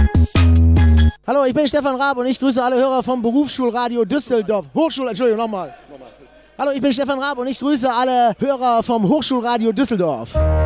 Hallo, ich bin Stefan Raab und ich grüße alle Hörer vom Berufsschulradio Düsseldorf. Entschuldigung, nochmal. Hallo, ich bin Stefan Raab und ich grüße alle Hörer vom Hochschulradio Düsseldorf.